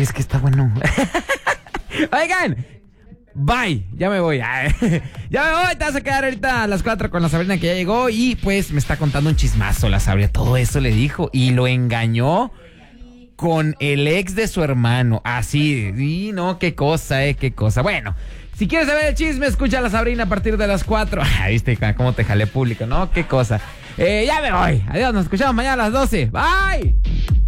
es que está bueno. Oigan, bye, ya me voy. Ya me voy, te vas a quedar ahorita a las 4 con la Sabrina, que ya llegó. Y pues me está contando un chismazo la Sabrina. Todo eso le dijo y lo engañó con el ex de su hermano. Así, y no, qué cosa, qué cosa. Bueno, si quieres saber el chisme, escucha a la Sabrina a partir de las 4. ¿Viste cómo te jalé público? No, qué cosa. Ya me voy. Adiós, nos escuchamos mañana a las 12. Bye.